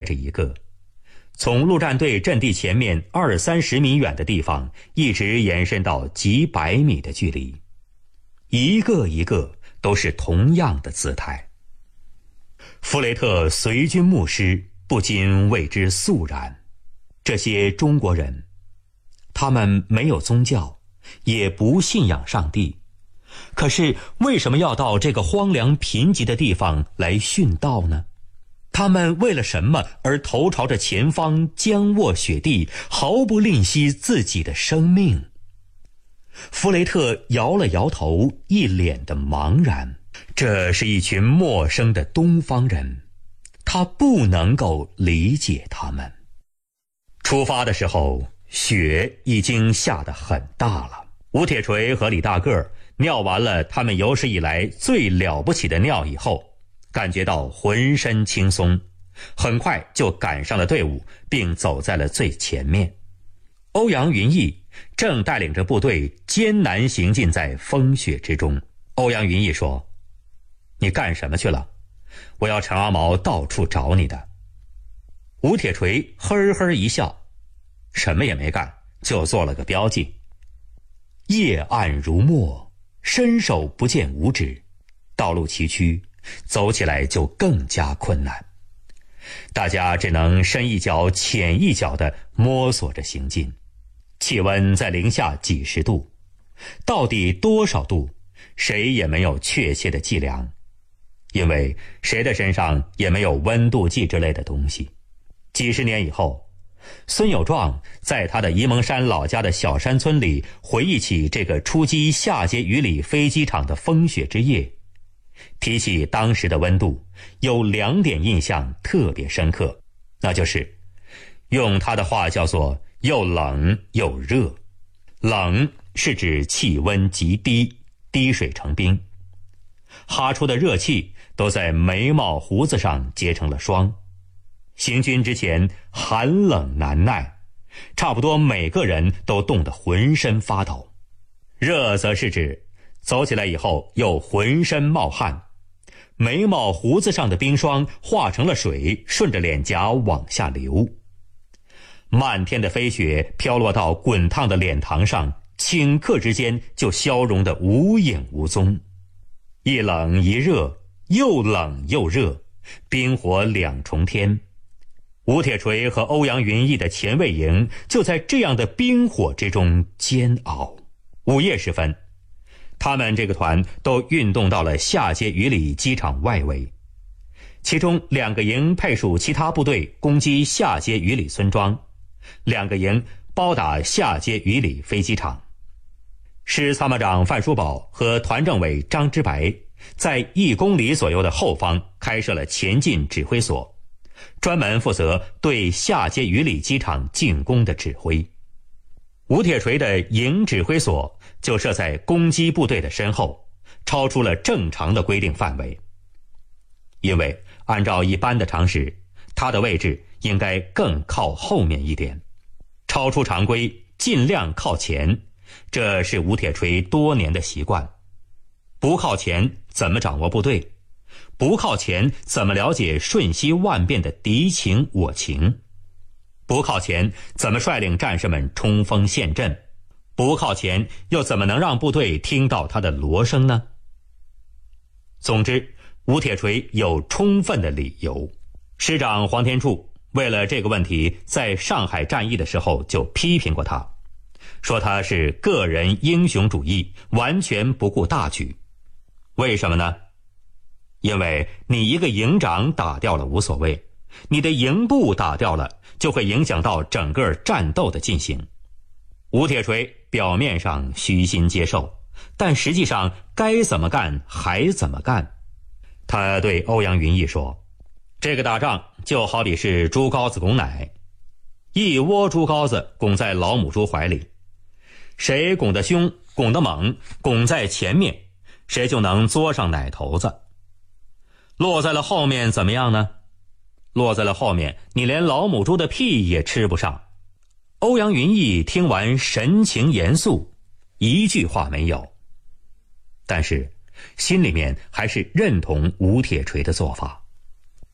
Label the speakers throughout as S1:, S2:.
S1: 着一个，从陆战队阵地前面20-30米远的地方，一直延伸到几百米的距离，一个一个都是同样的姿态。弗雷特随军牧师不禁为之肃然，这些中国人，他们没有宗教，也不信仰上帝，可是为什么要到这个荒凉贫瘠的地方来殉道呢？他们为了什么而头朝着前方，僵卧雪地，毫不吝惜自己的生命？弗雷特摇了摇头，一脸的茫然。这是一群陌生的东方人，他不能够理解他们。出发的时候，雪已经下得很大了。吴铁锤和李大个尿完了他们有史以来最了不起的尿以后，感觉到浑身轻松，很快就赶上了队伍，并走在了最前面。欧阳云逸正带领着部队艰难行进在风雪之中。欧阳云逸说：“你干什么去了？我要陈阿毛到处找你的。”吴铁锤呵呵一笑：“什么也没干，就做了个标记。”夜暗如墨，伸手不见五指，道路崎岖，走起来就更加困难。大家只能深一脚浅一脚地摸索着行进。气温在零下几十度，到底多少度，谁也没有确切的计量，因为谁的身上也没有温度计之类的东西。几十年以后，孙有壮在他的沂蒙山老家的小山村里回忆起这个出击下碣隅里飞机场的风雪之夜，提起当时的温度，有2点印象特别深刻，那就是用他的话叫做又冷又热。冷是指气温极低，滴水成冰，哈出的热气都在眉毛胡子上结成了霜。行军之前寒冷难耐，差不多每个人都冻得浑身发抖。热则是指走起来以后又浑身冒汗，眉毛胡子上的冰霜化成了水，顺着脸颊往下流。漫天的飞雪飘落到滚烫的脸膛上，顷刻之间就消融得无影无踪。一冷一热，又冷又热，冰火两重天。吴铁锤和欧阳云逸的前卫营就在这样的冰火之中煎熬。午夜时分，他们这个团都运动到了下碣隅里机场外围，其中2个营配属其他部队攻击下碣隅里村庄，2个营包打下碣隅里飞机场。师参谋长范书宝和团政委张之白在1公里左右的后方开设了前进指挥所，专门负责对下碣隅里机场进攻的指挥。吴铁锤的营指挥所就设在攻击部队的身后，超出了正常的规定范围。因为按照一般的常识，他的位置应该更靠后面一点，超出常规尽量靠前，这是吴铁锤多年的习惯。不靠前怎么掌握部队？不靠前怎么了解瞬息万变的敌情我情？不靠前怎么率领战士们冲锋陷阵？不靠前又怎么能让部队听到他的锣声呢？总之，吴铁锤有充分的理由。师长黄天柱为了这个问题，在上海战役的时候就批评过他，说他是个人英雄主义，完全不顾大局。为什么呢？因为你一个营长打掉了无所谓，你的营部打掉了，就会影响到整个战斗的进行。吴铁锤表面上虚心接受，但实际上该怎么干还怎么干。他对欧阳云逸说，这个打仗就好比是猪羔子拱奶，一窝猪羔子拱在老母猪怀里，谁拱得凶，拱得猛，拱在前面，谁就能嘬上奶头子。落在了后面怎么样呢？落在了后面，你连老母猪的屁也吃不上。欧阳云逸听完神情严肃，一句话没有，但是心里面还是认同吴铁锤的做法。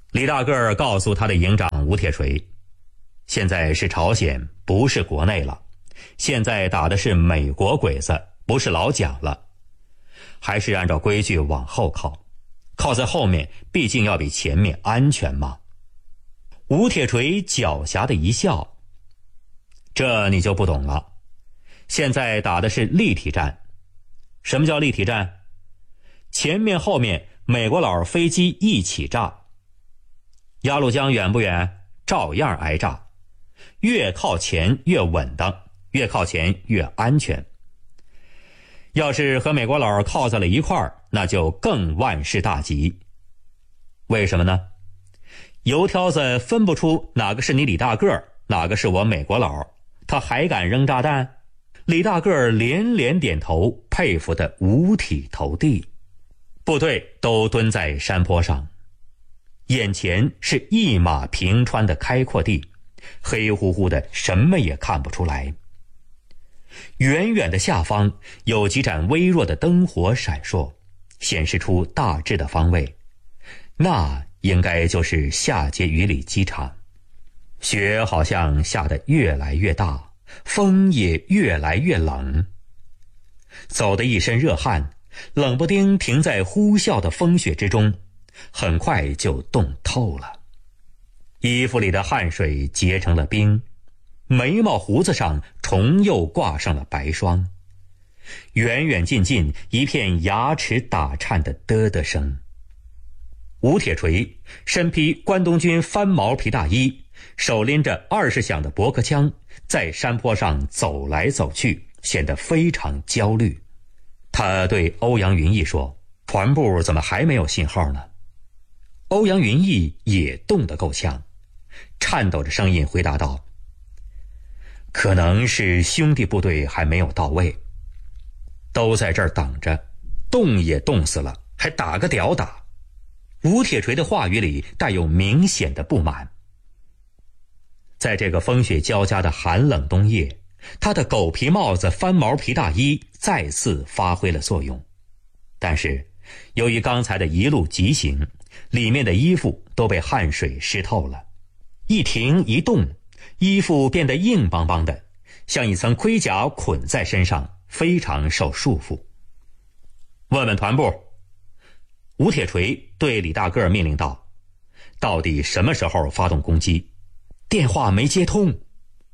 S1: 李大个儿告诉他的营长吴铁锤，现在是朝鲜，不是国内了，现在打的是美国鬼子，不是老蒋了，还是按照规矩往后靠，靠在后面毕竟要比前面安全嘛。吴铁锤狡黠的一笑，这你就不懂了，现在打的是立体战。什么叫立体战？前面后面美国佬飞机一起炸，鸭绿江远不远？照样挨炸，越靠前越稳当，越靠前越安全。要是和美国佬靠在了一块儿，那就更万事大吉。为什么呢？油条子分不出哪个是你李大个儿，哪个是我美国佬，他还敢扔炸弹？李大个儿连连点头，佩服得五体投地。部队都蹲在山坡上，眼前是一马平川的开阔地，黑乎乎的，什么也看不出来。远远的下方有几盏微弱的灯火闪烁，显示出大致的方位，那应该就是下碣隅里机场。雪好像下得越来越大，风也越来越冷，走得一身热汗，冷不丁停在呼啸的风雪之中，很快就冻透了。衣服里的汗水结成了冰，眉毛胡子上重又挂上了白霜。远远近近一片牙齿打颤的嘚嘚声。吴铁锤身披关东军翻毛皮大衣，手拎着20响的驳壳枪，在山坡上走来走去，显得非常焦虑。他对欧阳云逸说，团部怎么还没有信号呢？欧阳云逸也冻得够呛，颤抖着声音回答道，可能是兄弟部队还没有到位，都在这儿等着，冻也冻死了，还打个屌打。吴铁锤的话语里带有明显的不满。在这个风雪交加的寒冷冬夜，他的狗皮帽子翻毛皮大衣再次发挥了作用，但是由于刚才的一路急行，里面的衣服都被汗水湿透了，一停一动，衣服变得硬邦邦的，像一层盔甲捆在身上，非常受束缚。问问团部。吴铁锤对李大个儿命令道，到底什么时候发动攻击？电话没接通。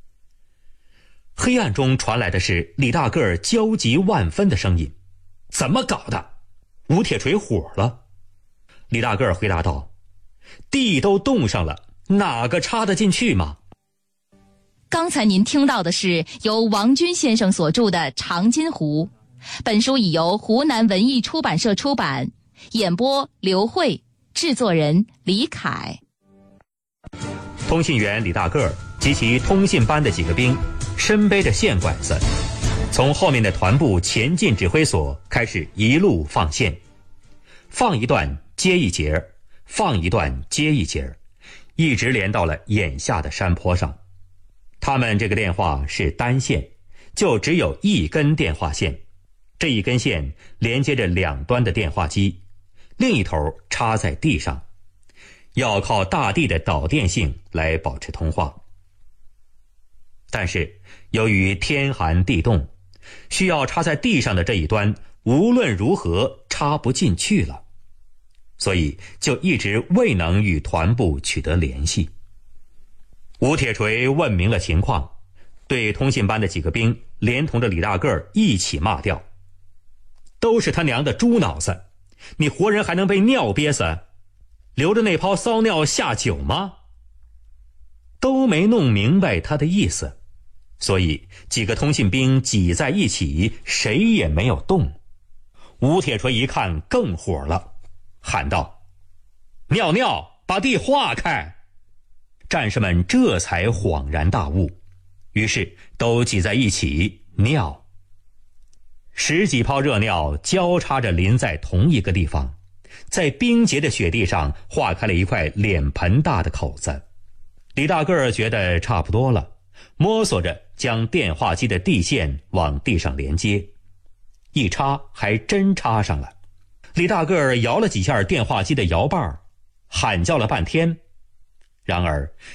S1: 黑暗中传来的是李大个儿焦急万分的声音，怎么搞的？吴铁锤火了。李大个儿回答道，地都冻上了，哪个插得进去吗？
S2: 刚才您听到的是由王军先生所著的《长津湖》，本书已由湖南文艺出版社出版，演播刘慧，制作人李凯。
S1: 通信员李大个儿及其通信班的几个兵身背着线拐子，从后面的团部前进指挥所开始一路放线，放一段接一节，放一段接一节，一直连到了眼下的山坡上。他们这个电话是单线，就只有一根电话线，这一根线连接着两端的电话机，另一头插在地上，要靠大地的导电性来保持通话。但是由于天寒地冻，需要插在地上的这一端无论如何插不进去了，所以就一直未能与团部取得联系。吴铁锤问明了情况，对通信班的几个兵连同着李大个儿一起骂掉，都是他娘的猪脑子，你活人还能被尿憋死？留着那泡骚尿下酒吗？都没弄明白他的意思，所以几个通信兵挤在一起，谁也没有动。吴铁锤一看更火了，喊道，尿尿，把地化开！战士们这才恍然大悟，于是都挤在一起尿。10几泡热尿交叉着淋在同一个地方，在冰结的雪地上划开了一块脸盆大的口子。李大个儿觉得差不多了，摸索着将电话机的地线往地上连接，一插还真插上了。李大个儿摇了几下电话机的摇把， 喊叫了半天。然而